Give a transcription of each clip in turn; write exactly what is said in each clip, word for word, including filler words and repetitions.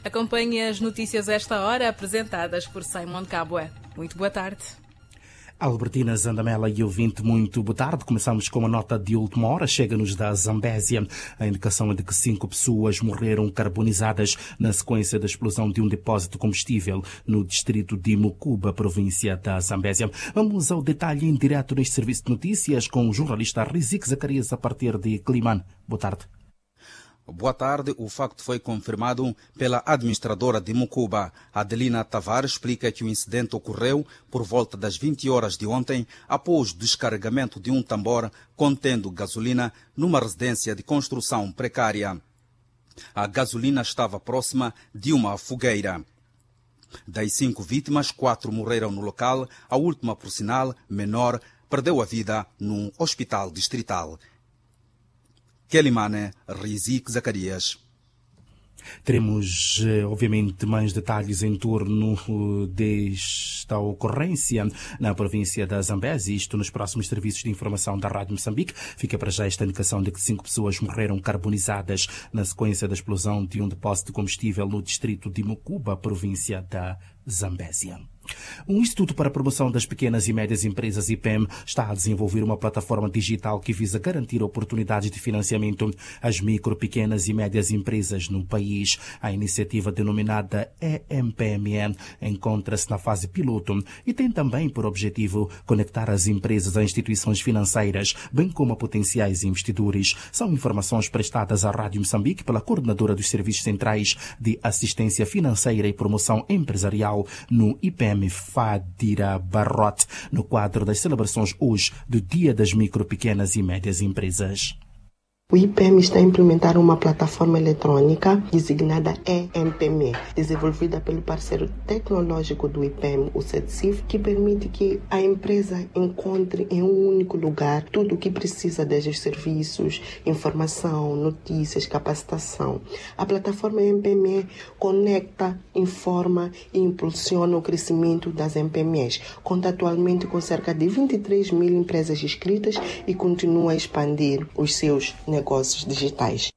Acompanhe as notícias a esta hora, apresentadas por Simon Cabua. Muito boa tarde. Albertina Zandamela e ouvinte, muito boa tarde. Começamos com uma nota de última hora. Chega-nos da Zambésia. A indicação é de que cinco pessoas morreram carbonizadas na sequência da explosão de um depósito de combustível no distrito de Mucuba, província da Zambésia. Vamos ao detalhe em direto neste serviço de notícias com o jornalista Rizik Zacarias a partir de Climane. Boa tarde. Boa tarde. O facto foi confirmado pela administradora de Mucuba. Adelina Tavares explica que o incidente ocorreu por volta das vinte horas de ontem, após o descarregamento de um tambor contendo gasolina numa residência de construção precária. A gasolina estava próxima de uma fogueira. Das cinco vítimas, quatro morreram no local. A última, por sinal, menor, perdeu a vida num hospital distrital. Quelimane, Rizik Zacarias. Teremos, obviamente, mais detalhes em torno desta ocorrência na província da Zambésia, isto nos próximos serviços de informação da Rádio Moçambique. Fica para já esta indicação de que cinco pessoas morreram carbonizadas na sequência da explosão de um depósito de combustível no distrito de Mucuba, província da Zambésia. O Instituto para a Promoção das Pequenas e Médias Empresas, I P E M, está a desenvolver uma plataforma digital que visa garantir oportunidades de financiamento às micro, pequenas e médias empresas no país. A iniciativa denominada E M P M E encontra-se na fase piloto e tem também por objetivo conectar as empresas a instituições financeiras, bem como a potenciais investidores. São informações prestadas à Rádio Moçambique pela coordenadora dos Serviços Centrais de Assistência Financeira e Promoção Empresarial no I P E M, Fadira Barrote, no quadro das celebrações hoje do Dia das Micro, Pequenas e Médias Empresas. O I P E M está a implementar uma plataforma eletrônica designada E M P M E, desenvolvida pelo parceiro tecnológico do I P E M, o CEDSIF, que permite que a empresa encontre em um único lugar tudo o que precisa, desde os serviços, informação, notícias, capacitação. A plataforma E M P M E conecta, informa e impulsiona o crescimento das M P M Es. Conta atualmente com cerca de vinte e três mil empresas inscritas e continua a expandir os seus negócios digitais.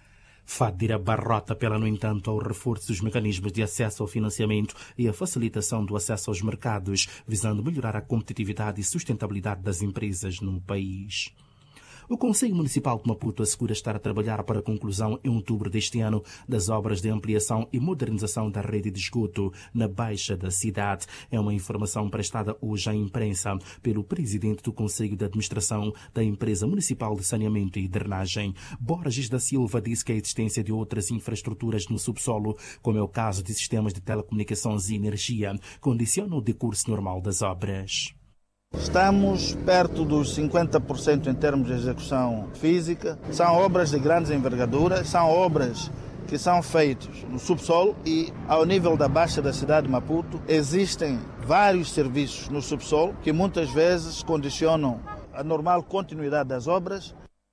Fadira Barrota apela, no entanto, ao reforço dos mecanismos de acesso ao financiamento e a facilitação do acesso aos mercados, visando melhorar a competitividade e sustentabilidade das empresas no país. O Conselho Municipal de Maputo assegura estar a trabalhar para a conclusão em outubro deste ano das obras de ampliação e modernização da rede de esgoto na Baixa da cidade. É uma informação prestada hoje à imprensa pelo presidente do Conselho de Administração da Empresa Municipal de Saneamento e Drenagem. Borges da Silva disse que a existência de outras infraestruturas no subsolo, como é o caso de sistemas de telecomunicações e energia, condiciona o decurso normal das obras. Estamos perto dos cinquenta por cento em termos de execução física. São obras de grandes envergaduras, são obras que são feitas no subsolo e, ao nível da Baixa da cidade de Maputo, existem vários serviços no subsolo que muitas vezes condicionam a normal continuidade das obras.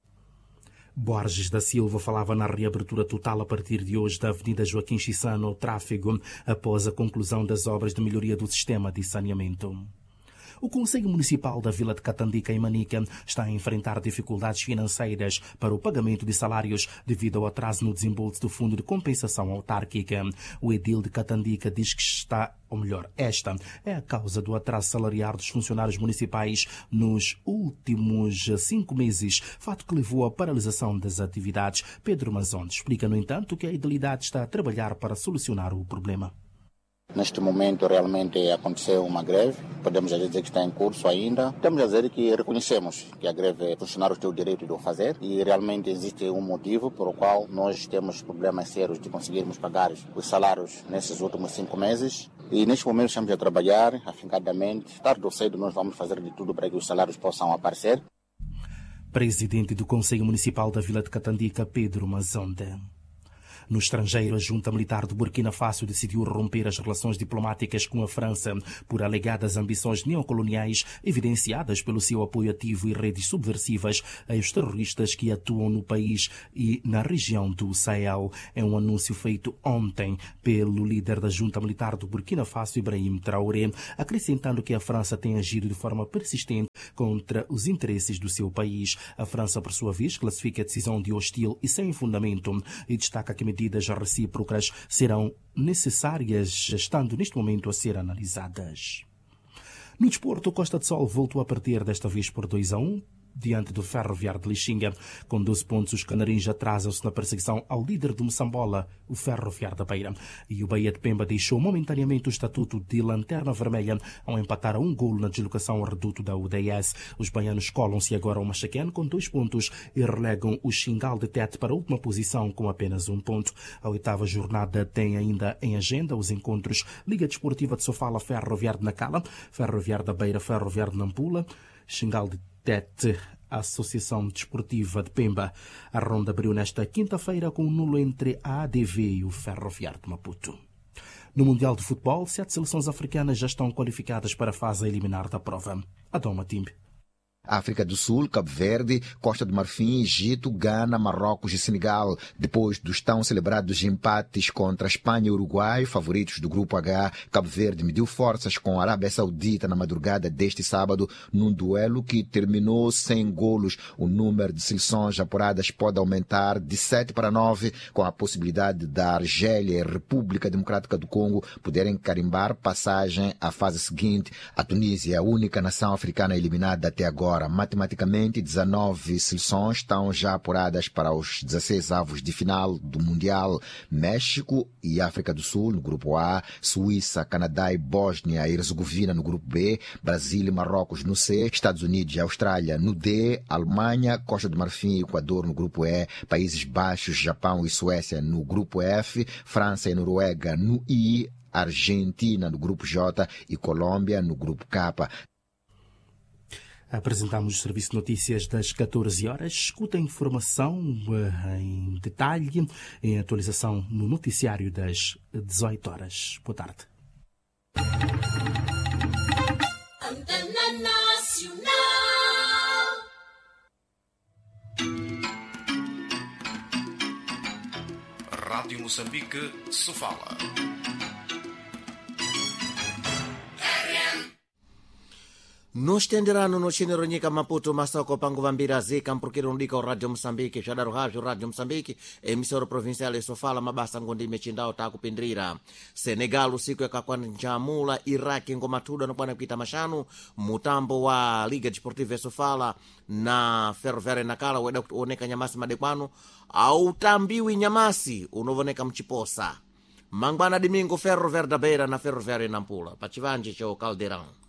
Borges da Silva falava na reabertura total a partir de hoje da Avenida Joaquim Chissano ao tráfego após a conclusão das obras de melhoria do sistema de saneamento. O Conselho Municipal da Vila de Catandica, em Manica, está a enfrentar dificuldades financeiras para o pagamento de salários devido ao atraso no desembolso do Fundo de Compensação Autárquica. O edil de Catandica diz que está, ou melhor, esta é a causa do atraso salarial dos funcionários municipais nos últimos cinco meses, fato que levou à paralisação das atividades. Pedro Mazonde explica, no entanto, que a edilidade está a trabalhar para solucionar o problema. Neste momento realmente aconteceu uma greve, podemos dizer que está em curso ainda. Temos a dizer que reconhecemos que a greve funcionários têm o direito de o fazer e realmente existe um motivo por o qual nós temos problemas sérios de conseguirmos pagar os salários nesses últimos cinco meses. E neste momento estamos a trabalhar afincadamente. Tarde ou cedo nós vamos fazer de tudo para que os salários possam aparecer. Presidente do Conselho Municipal da Vila de Catandica, Pedro Mazonde. No estrangeiro, a junta militar de Burkina Faso decidiu romper as relações diplomáticas com a França por alegadas ambições neocoloniais evidenciadas pelo seu apoio ativo e redes subversivas aos terroristas que atuam no país e na região do Sahel. É um anúncio feito ontem pelo líder da junta militar do Burkina Faso, Ibrahim Traoré, acrescentando que a França tem agido de forma persistente contra os interesses do seu país. A França, por sua vez, classifica a decisão de hostil e sem fundamento e destaca que medidas recíprocas serão necessárias, estando neste momento a ser analisadas. No desporto, Costa do Sol voltou a perder, desta vez por dois a um, diante do Ferroviário de Lixinga. Com doze pontos, os canarinhos atrasam-se na perseguição ao líder do Moçambola, o Ferroviário da Beira. E o Bahia de Pemba deixou momentaneamente o estatuto de lanterna vermelha ao empatar a um golo na deslocação ao reduto da U D S. Os baianos colam-se agora ao Machaquén com dois pontos e relegam o Xingal de Tete para a última posição com apenas um ponto. A oitava jornada tem ainda em agenda os encontros Liga Desportiva de Sofala, Ferroviário de Nacala, Ferroviário da Beira, Ferroviário de Nampula, Xingal de Tete, a Associação Desportiva de Pemba. A ronda abriu nesta quinta-feira com um nulo entre a A D V e o Ferroviário de Maputo. No Mundial de Futebol, sete seleções africanas já estão qualificadas para a fase eliminar da prova. Adão Matimbe. África do Sul, Cabo Verde, Costa do Marfim, Egito, Gana, Marrocos e Senegal. Depois dos tão celebrados empates contra Espanha e Uruguai, favoritos do Grupo H, Cabo Verde mediu forças com a Arábia Saudita na madrugada deste sábado, num duelo que terminou sem golos. O número de seleções apuradas pode aumentar de sete para nove, com a possibilidade da Argélia e República Democrática do Congo poderem carimbar passagem à fase seguinte. A Tunísia é a única nação africana eliminada até agora. Matematicamente, dezanove seleções estão já apuradas para os dezesseis avos de final do Mundial. México e África do Sul no Grupo A, Suíça, Canadá e Bósnia e Herzegovina no Grupo B, Brasil e Marrocos no C, Estados Unidos e Austrália no D, Alemanha, Costa do Marfim e Equador no Grupo E, Países Baixos, Japão e Suécia no Grupo F, França e Noruega no I, Argentina no Grupo J e Colômbia no Grupo K. Apresentamos o Serviço de Notícias das catorze horas. Escuta a informação em detalhe, em atualização no noticiário das dezoito horas. Boa tarde. Antena Nacional. Rádio Moçambique, Sofala. No stenderano no chinero nyika Maputo masoko pangu vambira zika mpurukiro ndika o Radio Moçambique jadaro rádio Radio Moçambique emissora provincial Sofala mabasa ngondi mechindao takupindrira Senegal usiku yakakwanjamula Iraki ngomatuda no kwana kuita mashanu mutambo wa Liga Desportiva Sofala na Ferroviário Nakala weda kuoneka nyamasi madekwano au tambiwi nyamasi unovoneka mchiposa mangwana domingo Ferroviário da Beira na Ferroviário Nampula pachivanji cho Caldeirão.